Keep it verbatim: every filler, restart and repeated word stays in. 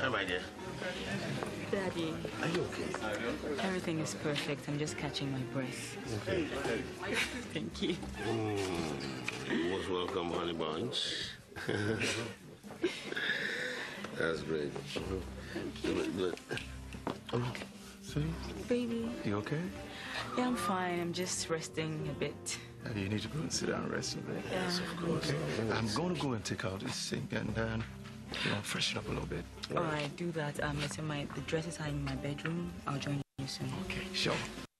Hi, my dear. Daddy. Are you okay? Everything is perfect. I'm just catching my breath. Okay. Thank you. Mm, most welcome, honey buns. That's great. Good, good. Oh, see? Baby. You okay? Yeah, I'm fine. I'm just resting a bit. Uh, you need to go and sit down and rest a bit. Yeah. Yes, of course. Okay. I'm going to go and take out this sink and um, you know, freshen up a little bit. All right, do that. Um, it's in my the dresses are in my bedroom. I'll join you soon. Okay, sure.